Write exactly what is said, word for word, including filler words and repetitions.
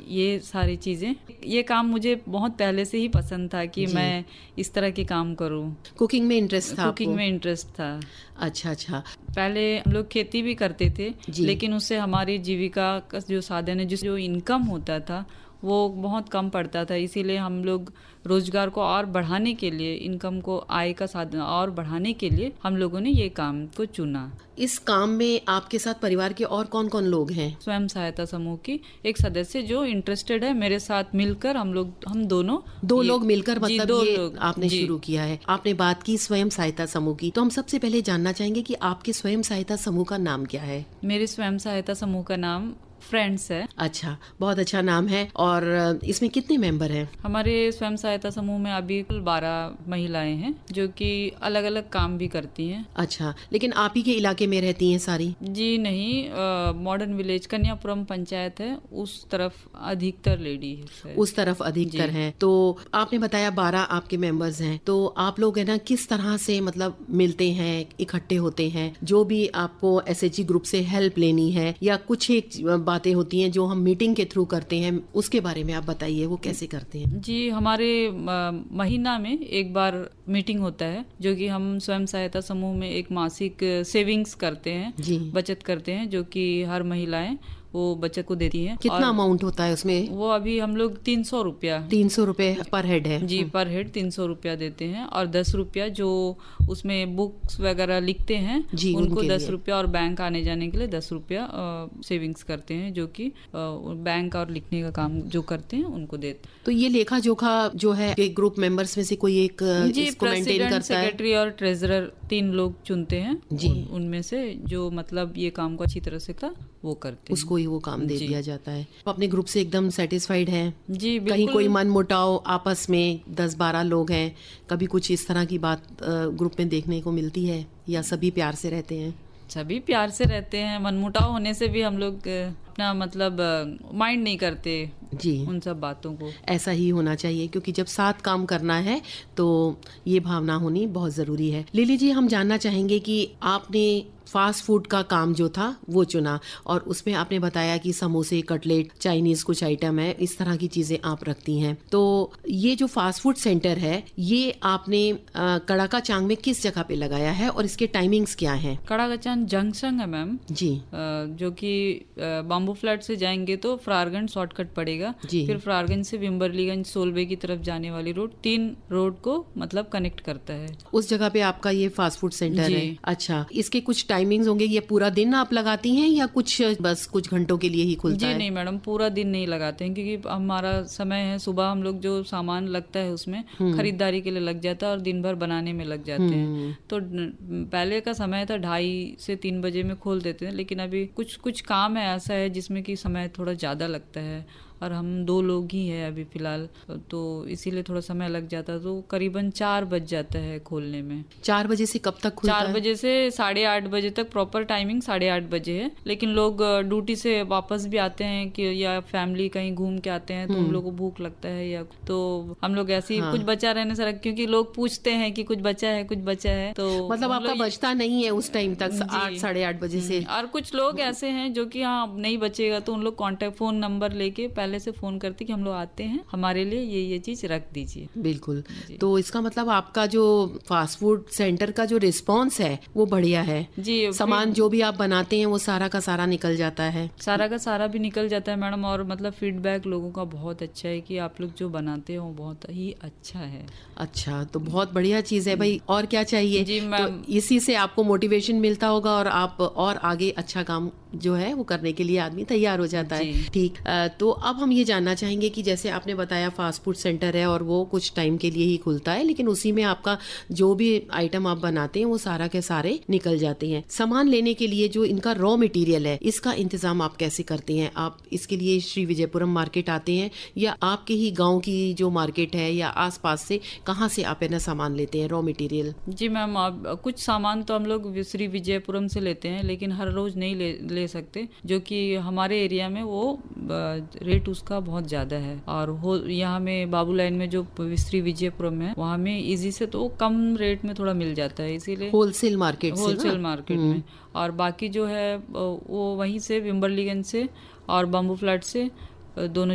ये सारी चीज़ें, ये काम मुझे बहुत पहले से ही पसंद था कि मैं इस तरह के काम करूं। कुकिंग में इंटरेस्ट था? कुकिंग आपको में इंटरेस्ट था। अच्छा अच्छा। पहले हम लोग खेती भी करते थे, लेकिन उससे हमारी जीविका का जो साधन है, जिस जो इनकम होता था वो बहुत कम पड़ता था। इसीलिए हम लोग रोजगार को और बढ़ाने के लिए, इनकम को, आय का साधन और बढ़ाने के लिए हम लोगों ने ये काम को चुना। इस काम में आपके साथ परिवार के और कौन कौन लोग हैं? स्वयं सहायता समूह की एक सदस्य जो इंटरेस्टेड है, मेरे साथ मिलकर हम लोग, हम दोनों दो लोग मिलकर मतलब दो ये लोग, आपने शुरू किया है। आपने बात की स्वयं सहायता समूह की, तो हम सबसे पहले जानना चाहेंगे कि आपके स्वयं सहायता समूह का नाम क्या है? मेरे स्वयं सहायता समूह का नाम फ्रेंड्स है। अच्छा, बहुत अच्छा नाम है। और इसमें कितने मेंबर हैं? हमारे स्वयं सहायता समूह में अभी कुल बारह महिलाएं हैं जो कि अलग अलग काम भी करती हैं। अच्छा, लेकिन आप ही के इलाके में रहती हैं सारी? जी नहीं, मॉडर्न विलेज कन्यापुरम पंचायत है, उस तरफ अधिकतर लेडी है। उस तरफ अधिकतर हैं। तो आपने बताया बारह आपके मेंबर्स हैं, तो आप लोग है ना किस तरह से मतलब मिलते हैं, इकट्ठे होते हैं? जो भी आपको एसएचजी ग्रुप से हेल्प लेनी है या कुछ एक बातें होती हैं जो हम मीटिंग के थ्रू करते हैं, उसके बारे में आप बताइए, वो कैसे करते हैं? जी, हमारे महीना में एक बार मीटिंग होता है, जो कि हम स्वयं सहायता समूह में एक मासिक सेविंग्स करते हैं, बचत करते हैं, जो कि हर महिलाएं वो बचत को देती हैं। कितना अमाउंट होता है उसमें? वो अभी हम लोग तीन सौ रुपया तीन सौ रुपये पर हेड है? जी, पर हेड तीन सौ रुपया देते हैं। और दस रुपया जो उसमें बुक्स वगैरह लिखते हैं जी, उनको दस रुपया, और बैंक आने जाने के लिए दस रुपया सेविंग्स करते हैं, जो कि बैंक और लिखने का काम जो करते हैं उनको देते हैं। तो ये लेखा जोखा जो है एक ग्रुप मेंबर्स में से कोई एक इसको मेंटेन करता है? सेक्रेटरी और ट्रेजरर तीन लोग चुनते हैं जी। उन, उनमें से जो मतलब ये काम को अच्छी तरह से का वो करते हैं, उसको ही वो काम दे दिया जाता है। तो अपने ग्रुप से एकदम सेटिस्फाइड हैं? जी बिल्कुल। कहीं कोई मन मुटाव आपस में, दस बारह लोग हैं, कभी कुछ इस तरह की बात ग्रुप में देखने को मिलती है या सभी प्यार से रहते हैं? सभी प्यार से रहते हैं। मनमुटाव होने से भी हम लोग अपना मतलब माइंड नहीं करते जी उन सब बातों को। ऐसा ही होना चाहिए, क्योंकि जब साथ काम करना है तो ये भावना होनी बहुत जरूरी है। लिली जी, हम जानना चाहेंगे कि आपने फास्ट फूड का काम जो था वो चुना, और उसमें आपने बताया कि समोसे, कटलेट, चाइनीज कुछ आइटम है, इस तरह की चीजें आप रखती हैं। तो ये जो फास्ट फूड सेंटर है, ये आपने कड़ाका चांग में किस जगह पे लगाया है और इसके टाइमिंग्स क्या हैं? कड़ाका चांग जंक्शन है मैम जी, जो कि बाम्बू फ्लैट से जाएंगे तो फ्रारगंज शॉर्टकट पड़ेगा, फिर फ्रारगंज से विम्बरलीगंज सोलवे की तरफ जाने वाली रोड, तीन रोड को मतलब कनेक्ट करता है। उस जगह पे आपका ये फास्ट फूड सेंटर है? अच्छा, इसके कुछ टाइमिंग्स होंगे? ये पूरा दिन आप लगाती हैं या कुछ बस कुछ घंटों के लिए ही खुलता जी है? जी नहीं मैडम, पूरा दिन नहीं लगाते हैं, क्योंकि हमारा समय है सुबह, हम लोग जो सामान लगता है उसमें खरीदारी के लिए लग जाता है और दिन भर बनाने में लग जाते हैं। तो पहले का समय था ढाई से तीन बजे में खोल देते हैं, लेकिन अभी कुछ कुछ काम है ऐसा है जिसमें कि समय थोड़ा ज्यादा लगता है, और हम दो लोग ही हैं अभी फिलहाल, तो इसीलिए थोड़ा समय लग जाता है। तो करीबन चार बज जाता है खोलने में। चार बजे से कब तक खुलता है? चार बजे से साढ़े आठ बजे तक, प्रॉपर टाइमिंग साढ़े आठ बजे है। लेकिन लोग ड्यूटी से वापस भी आते हैं कि या फैमिली कहीं घूम के आते हैं तो उन लोगों को भूख लगता है, या तो हम लोग ऐसे हाँ। कुछ बचा रहने से रख, क्योंकि लोग पूछते हैं कि कुछ बचा है कुछ बचा है, तो मतलब आपका बचता नहीं है उस टाइम तक, आठ साढ़े आठ बजे से? और कुछ लोग ऐसे हैं जो कि हाँ नहीं बचेगा तो उन लोग कॉन्टेक्ट फोन नंबर लेके पहले से फोन करते कि हम लोग आते हैं, हमारे लिए ये ये चीज रख दीजिए। बिल्कुल। तो इसका मतलब आपका जो फास्ट फूड सेंटर का जो रिस्पांस है वो बढ़िया है जी। सामान जो भी आप बनाते हैं वो सारा का सारा निकल जाता है? सारा का सारा भी निकल जाता है मैडम, और मतलब फीडबैक लोगों का बहुत अच्छा है कि आप लोग जो बनाते हो बहुत ही अच्छा है। अच्छा, तो बहुत बढ़िया चीज है भाई, और क्या चाहिए जी। तो इसी से आपको मोटिवेशन मिलता होगा और आप और आगे अच्छा काम जो है वो करने के लिए आदमी तैयार हो जाता है। ठीक, तो अब हम ये जानना चाहेंगे कि जैसे आपने बताया फास्ट फूड सेंटर है और वो कुछ टाइम के लिए ही खुलता है, लेकिन उसी में आपका जो भी आइटम आप बनाते हैं वो सारा के सारे निकल जाते हैं। सामान लेने के लिए जो इनका रॉ मटेरियल है, इसका इंतजाम आप कैसे करते हैं? आप इसके लिए श्री विजयपुरम मार्केट आते हैं या आपके ही गाँव की जो मार्केट है या आस पास से कहाँ से आप ना सामान लेते हैं रॉ मटेरियल? जी मैम, कुछ सामान तो हम लोग श्री विजयपुरम से लेते हैं, लेकिन हर रोज नहीं ले, ले सकते, जो कि हमारे एरिया में वो रेट उसका बहुत ज्यादा है। और हो यहाँ में बाबू लाइन में जो श्री विजयपुरम है वहाँ में इजी से तो कम रेट में थोड़ा मिल जाता है, इसीलिए होलसेल मार्केट से होलसेल मार्केट में। और बाकी जो है वो वहीं से विम्बरलीगंज से और बम्बू फ्लैट से दोनों